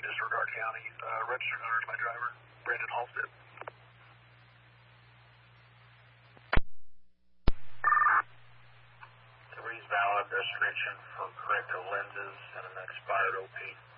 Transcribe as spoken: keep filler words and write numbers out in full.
disregard county. Uh, registered owner is my driver, Brandon Halstead. Three valid restriction for corrective lenses and an expired O P.